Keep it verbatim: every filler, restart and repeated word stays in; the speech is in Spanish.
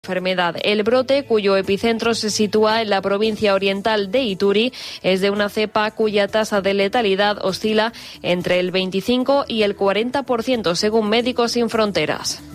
enfermedad. El brote, cuyo epicentro se sitúa en la provincia oriental de Ituri, es de una cepa cuya tasa de letalidad oscila entre el veinticinco y el cuarenta por ciento, según Médicos Sin Fronteras.